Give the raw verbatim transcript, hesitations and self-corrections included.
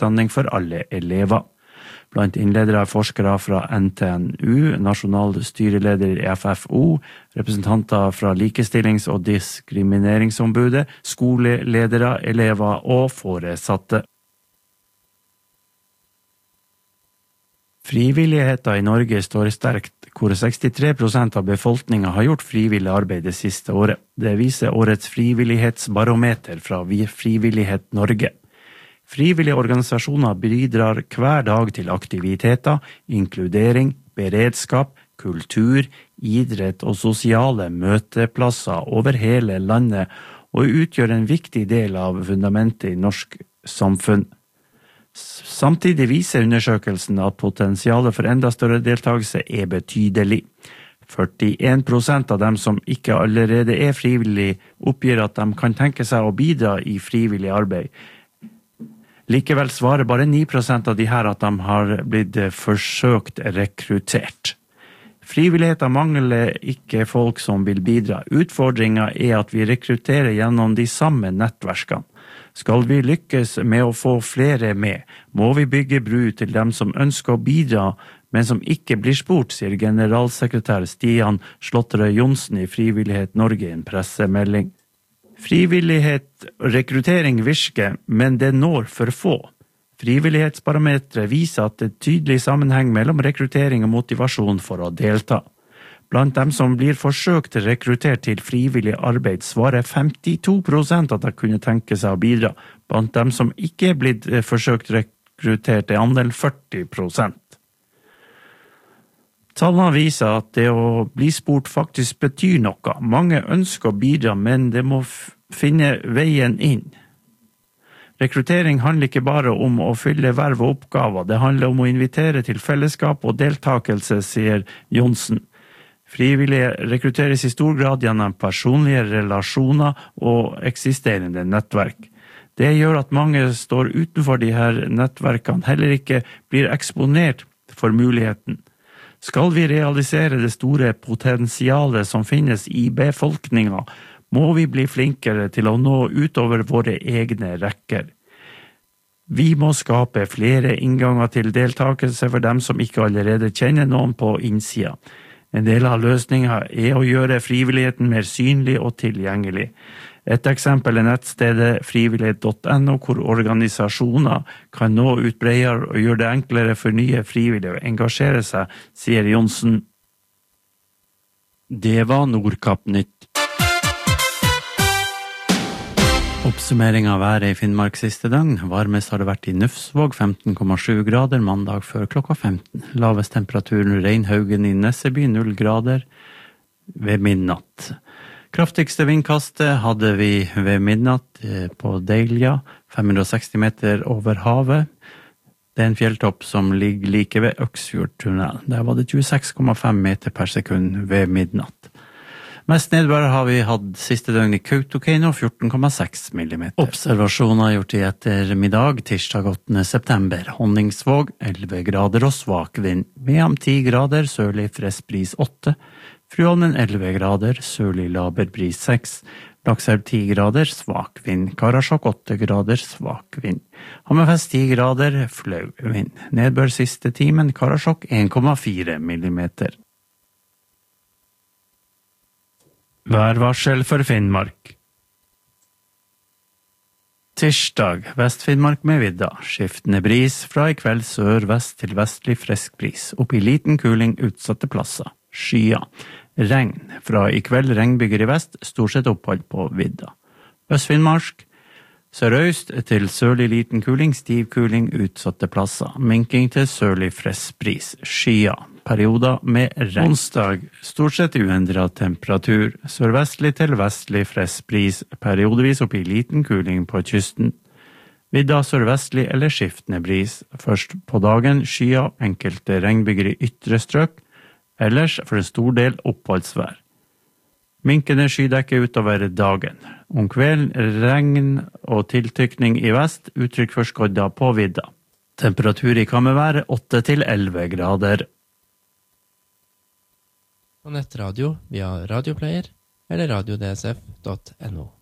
utdanning for alle elever. Blant innledere er forskere fra N T N U, nasjonal styreleder i F F O, representanter fra Likestillings- og diskrimineringsombudet, skoleledere, elever og foresatte. Frivilligheten i Norge står sterkt, hvor sekstitre prosent av befolkningen har gjort frivillig arbeid det siste året. Det viser årets frivillighetsbarometer fra Frivillighet Norge. Frivillige organisasjoner bidrar hver dag til aktiviteter, inkludering, beredskap, kultur, idrett og sosiale møteplasser over hele landet, og utgjør en viktig del av fundamentet i norsk samfunn. Samtidig viser undersøkelsen at potensialet for enda større deltakelse er betydelig. førtien prosent av dem som ikke allerede er frivillig, oppgir at de kan tenke seg å bidra i frivillig arbeid. Likevel svarer bare ni prosent av de her at de har blitt forsøkt rekruttert. Frivilligheten mangler ikke folk som vil bidra. Utfordringen er at vi rekrutterer gjennom de samme nettverkene. Skal vi lykkes med å få flere med, må vi bygge bru til dem som ønsker å bidra, men som ikke blir spurt, sier generalsekretær Stian Slåtterøy Johnsen i Frivillighet Norge i en pressemelding. Frivillighet og rekruttering virker, men det når for få. Frivillighetsbarometeret viser at det er tydelig sammenheng mellom rekruttering og motivasjon for å delta. Blant dem som blir forsøkt rekruttert til frivillig arbeid, svarer femtito prosent at de kunne tenke seg å bidra. Blant dem som ikke er blitt forsøkt rekruttert, er andelen førti prosent. Tallene viser at det å bli spurt faktisk betyr noe. Mange ønsker å bidra, men det må finne veien inn. Rekruttering handler ikke bare om å fylle verv og oppgaver, det handler om å invitere til fellesskap og deltakelse, sier Johnsen. Frivillige rekrutteres i stor grad gjennom personlige relasjoner og eksisterende nettverk. Det gjør at mange står utenfor de her nettverkene, heller ikke blir eksponert for muligheten. Skal vi realisere det store potensialet som finnes i befolkningen, må vi bli flinkere til å nå utover våre egne rekker. Vi må skape flere innganger til deltakelse for dem som ikke allerede kjenner noen på innsida. En del av løsningen er å gjøre frivilligheten mer synlig og tilgjengelig. Et eksempel er nettstedet frivillighet punktum no, hvor organisasjoner kan nå ut bredere og gjøre det enklere for nye frivillige å engasjere seg, sier Johnsen. Det var Nordkapp-nytt. Oppsummering av været i Finnmark siste døgn. Varmest har det vært i Nufsvåg, femten komma sju grader, mandag før klokka femten. Lavest temperaturen Reinhaugen i Nesseby, null grader ved midnatt. Kraftigste vindkastet hadde vi ved midnatt på Deilja, fem hundre og seksti meter over havet. Det er en fjelltopp som ligger like ved Øksfjordtunnel. Der var det tjueseks komma fem meter per sekund ved midnatt. Mest nedbør har vi hatt siste døgn i Kautokeino, fjorten komma seks millimeter. Observasjoner gjort i ettermiddag, tirsdag åttende september. Honningsvåg, elleve grader og svak vind. Mehamn ti grader, sørlig frisk bris åtte. Fruholmen elleve grader, sørlig laber bris seks. Lakselv ti grader, svak vind. Karasjok åtte grader, svak vind. Hammerfest ti grader, flau vind. Nedbør siste timen, Karasjok en komma fire millimeter. Værvarsel for Finnmark. Tirsdag, Vest-Finnmark med vidda. Skiftende bris fra i kveld sør-vest til vestlig frisk bris. Opp i liten kuling utsatte plasser. Skya. Regn. Fra i kveld regnbyger i vest, stort sett opphold på vidda. Øst-Finnmark. Sørøst til sørlig liten kuling, stiv kuling utsatte plasser. Minking til sørlig frisk bris. Skya. Perioder med regn. Onsdag, stort sett uendret temperatur. Sørvestlig til vestlig frisk bris. Periodevis opp i liten kuling på kysten. Vidda sørvestlig eller skiftende bris. Først på dagen skya, enkelte regnbyger i ytre strøk. Ellers for en stor del oppholdsvær. Minkende skydekke utover dagen. Om kvelden regn og tiltykning i vest, uttrykk for skodda på vidda. Temperatur i kammervær åtte til elleve grader. På nettradio via radioplayer eller radio d s f punktum no.